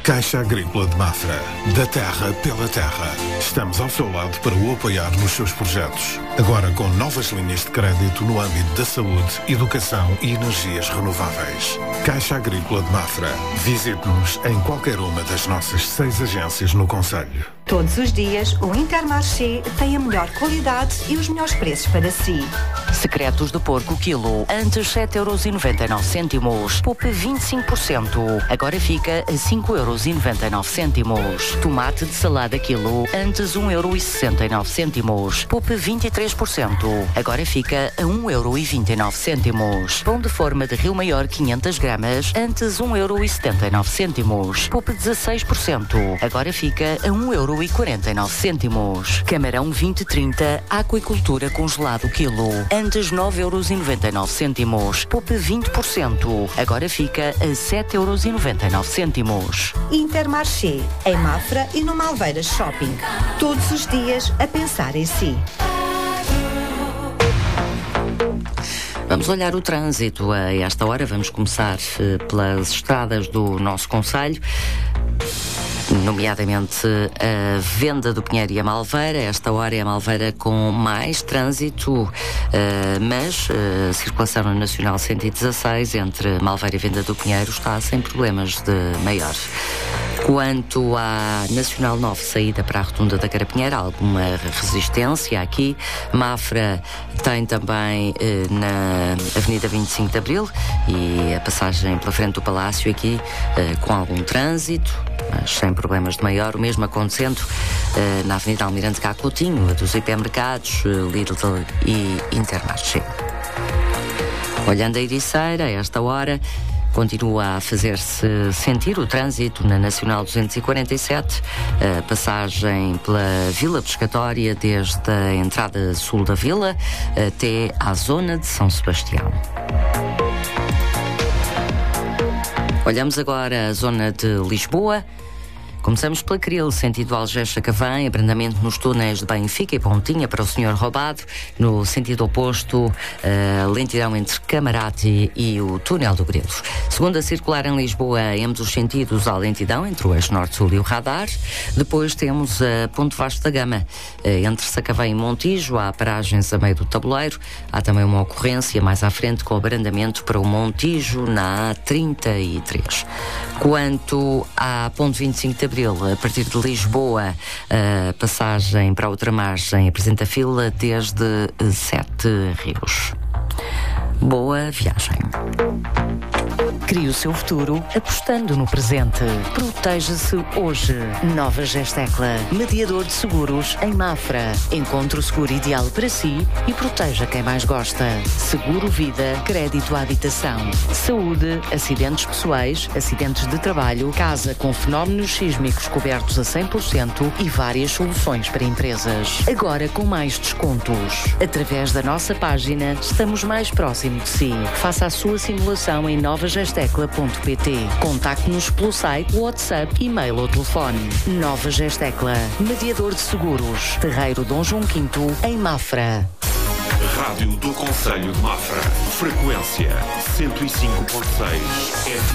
Caixa Agrícola de Mafra. Da terra pela terra. Estamos ao seu lado para o apoiar nos seus projetos. Agora com novas linhas de crédito no âmbito da saúde, educação e energias renováveis. Caixa Agrícola de Mafra. Visite-nos em qualquer uma das nossas 6 agências no concelho. Todos os dias, o Intermarché tem a melhor qualidade e os melhores preços para si. Secretos de porco quilo, antes 7,99€. Poupe 25%. Agora fica a 5,99€. Tomate de salada quilo, antes 1,69€. Poupe 23%. Agora fica a 1,29€. Pão de forma de Rio Maior 500 gramas, antes 1,79€. Poupe 16%. Agora fica a 1,49€. Camarão 2030, aquicultura congelado quilo, antes 9,99€. Poupe 20%. Agora fica a 7,99€. Intermarché, em Mafra e no Malveiras Shopping. Todos os dias a pensar em si. Vamos olhar o trânsito. A esta hora vamos começar pelas estradas do nosso concelho, nomeadamente a Venda do Pinheiro e a Malveira. Esta hora é a Malveira com mais trânsito, mas a circulação na Nacional 116 entre Malveira e Venda do Pinheiro está sem problemas de maior. Quanto à Nacional 9, saída para a Rotunda da Carapinheira, alguma resistência aqui. Mafra tem também na Avenida 25 de Abril e a passagem pela frente do Palácio aqui com algum trânsito, mas sem problemas de maior. O mesmo acontecendo na Avenida Almirante Cá Coutinho, a dos hipermercados, Lidl e Intermarché. Olhando a Ericeira, a esta hora, continua a fazer-se sentir o trânsito na Nacional 247, a passagem pela Vila Pescatória, desde a entrada sul da vila até à zona de São Sebastião. Olhamos agora a zona de Lisboa. Começamos pela Cril, sentido Algés-Sacavém, abrandamento nos túneis de Benfica e Pontinha para o Senhor Roubado. No sentido oposto, lentidão entre Camarate e o túnel do Grilo. Segunda circular em Lisboa, em ambos os sentidos, há lentidão entre o eixo norte-sul e o radar. Depois temos a Ponte Vasco da Gama, entre Sacavém e Montijo, há paragens a meio do tabuleiro. Há também uma ocorrência mais à frente com abrandamento para o Montijo na A33. Quanto à Ponte 25 de Abril, a partir de Lisboa, a passagem para a outra margem apresenta fila desde 7 Rios. Boa viagem. Crie o seu futuro apostando no presente. Proteja-se hoje. Nova Gestecla, mediador de seguros em Mafra. Encontre o seguro ideal para si e proteja quem mais gosta. Seguro vida, crédito à habitação, saúde, acidentes pessoais, acidentes de trabalho, casa com fenómenos sísmicos cobertos a 100% e várias soluções para empresas. Agora com mais descontos. Através da nossa página, estamos mais próximo de si. Faça a sua simulação em novagestecla.pt. Contacte-nos pelo site, WhatsApp, e-mail ou telefone. Nova Gestecla, mediador de seguros. Terreiro Dom João V, em Mafra. Rádio do Concelho de Mafra. Frequência 105.6.